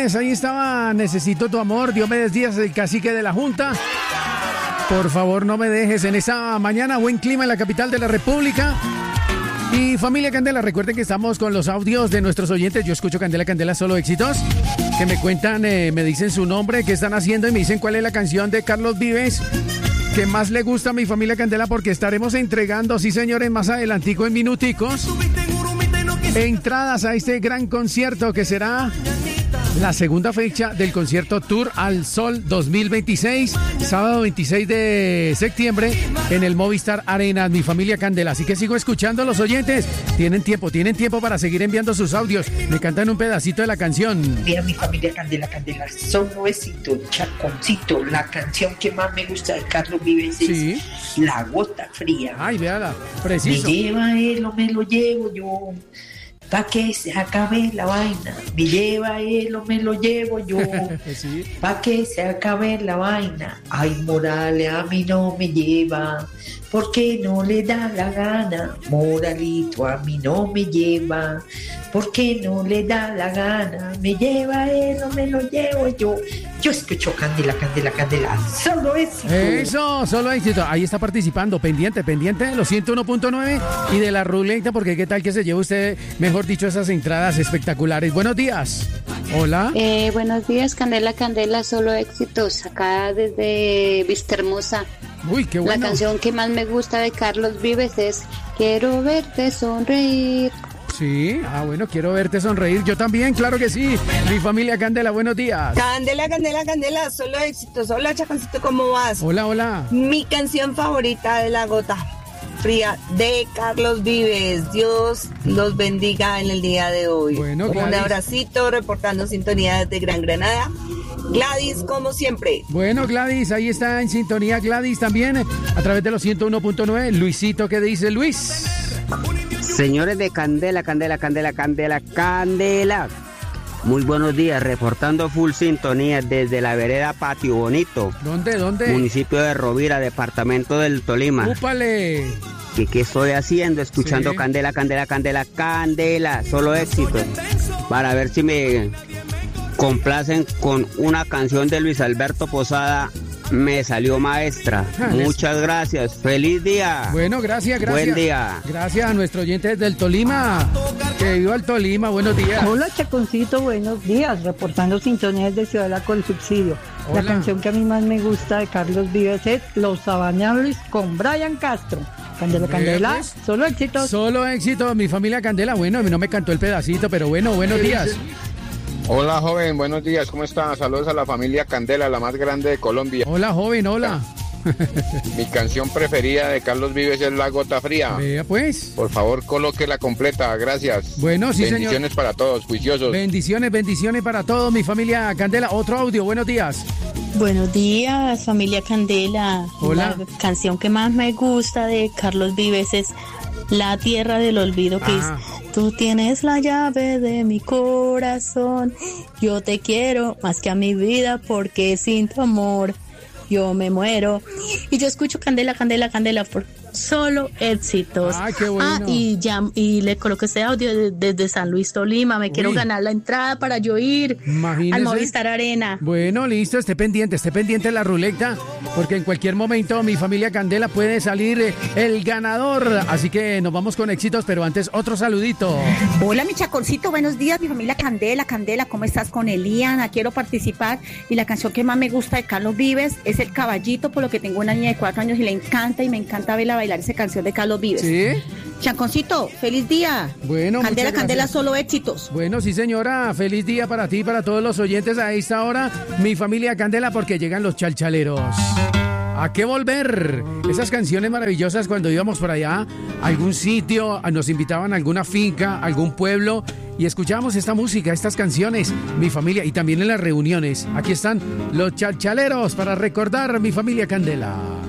Diomedes, ahí estaba, necesito tu amor. Diomedes Díaz, el cacique de la Junta. Por favor, no me dejes en esa mañana. Buen clima en la capital de la República. Y familia Candela, recuerden que estamos con los audios de nuestros oyentes. Yo escucho Candela, Candela, solo éxitos. Que me cuentan, me dicen su nombre, qué están haciendo y me dicen cuál es la canción de Carlos Vives que más le gusta a mi familia Candela, porque estaremos entregando, sí señores, más adelantico en minuticos, entradas a este gran concierto que será la segunda fecha del concierto Tour al Sol 2026, sábado 26 de septiembre en el Movistar Arena, mi familia Candela. Así que sigo escuchando a los oyentes. Tienen tiempo para seguir enviando sus audios. Me cantan un pedacito de la canción. Mira, mi familia Candela, Candela, solo éxito, chaconcito. La canción que más me gusta de Carlos Vives es Sí. La Gota Fría. Ay, véala, preciso. Me lleva él o me lo llevo yo, pa' que se acabe la vaina. Me lleva él o me lo llevo yo, Sí. pa' que se acabe la vaina. Ay, Morales a mí no me lleva, porque no le da la gana. Moralito a mí no me lleva, porque no le da la gana. Me lleva él o me lo llevo yo. Yo escucho Candela, Candela, Candela, solo éxito. Eso, solo éxito. Ahí está participando, pendiente de los 101.9 y de la ruleta, porque qué tal que se lleve usted, mejor dicho, esas entradas espectaculares. Buenos días. Hola. Buenos días, Candela, Candela, solo éxitos. Acá desde Vistahermosa. Uy, qué bueno. La canción que más me gusta de Carlos Vives es Quiero verte sonreír. Sí, bueno, quiero verte sonreír. Yo también, claro que sí. Mi familia Candela, buenos días. Candela, Candela, Candela, solo éxitos. Hola, Chaconcito, ¿cómo vas? Hola, hola. Mi canción favorita de La Gota Fría de Carlos Vives. Dios los bendiga en el día de hoy. Bueno, un Gladys. abracito, reportando sintonía desde Gran Granada. Gladys, como siempre. Bueno, Gladys, ahí está en sintonía Gladys también, a través de los 101.9. Luisito, ¿qué dice Luis? Señores de Candela, Candela, Candela, Candela, Candela. Muy buenos días, reportando full sintonía desde la vereda Patio Bonito. ¿Dónde? Municipio de Rovira, departamento del Tolima. ¡Úpale! ¿Qué estoy haciendo? Escuchando Sí. Candela, Candela, Candela, Candela. Solo éxito. Para ver si me complacen con una canción de Luis Alberto Posada. Me salió maestra. Muchas gracias. Feliz día. Bueno, gracias. Buen día. Gracias a nuestro oyente del Tolima. Que viva el Tolima, buenos días. Hola, Chaconcito, buenos días. Reportando sintonías de Ciudadela con subsidio. Hola. La canción que a mí más me gusta de Carlos Vives es Los Sabañables con Brian Castro. Candela, Candela, pues. solo éxitos. Solo éxito, mi familia Candela. Bueno, a mí no me cantó el pedacito, pero bueno, buenos días. Hola joven, buenos días, ¿cómo está? Saludos a la familia Candela, la más grande de Colombia. Hola, joven, hola. Mi canción preferida de Carlos Vives es La Gota Fría. Vea pues. Por favor, colóquela completa, gracias. Bueno, sí, Bendiciones señor. para todos, juiciosos. Bendiciones para todos, mi familia Candela. Otro audio, buenos días. Buenos días, familia Candela. Hola. La canción que más me gusta de Carlos Vives es La Tierra del Olvido, que es Tú tienes la llave de mi corazón, yo te quiero más que a mi vida porque sin tu amor yo me muero. Y yo escucho Candela, Candela, Candela por solo éxitos. Ay, qué bueno. Y le coloco este audio desde San Luis, Tolima. Me quiero ganar la entrada para yo ir Imagínese. al Movistar Arena. Bueno, listo, esté pendiente de la ruleta, porque en cualquier momento mi familia Candela puede salir el ganador. Así que nos vamos con éxitos, pero antes otro saludito. Hola, mi Chaconcito, buenos días, mi familia Candela, Candela, ¿cómo estás? Con Eliana, quiero participar, y la canción que más me gusta de Carlos Vives es El Caballito, por lo que tengo una niña de 4 años y le encanta, y me encanta verla bailar esa canción de Carlos Vives. ¿Sí? Chaconcito, feliz día. Bueno, Candela, muchas Candela, gracias. solo éxitos. Bueno, sí señora, feliz día para ti y para todos los oyentes a esta hora, mi familia Candela, porque llegan los chalchaleros. ¿A qué volver? Esas canciones maravillosas cuando íbamos por allá, a algún sitio, nos invitaban a alguna finca, a algún pueblo, y escuchábamos esta música, estas canciones, mi familia, y también en las reuniones. Aquí están los chalchaleros para recordar mi familia Candela.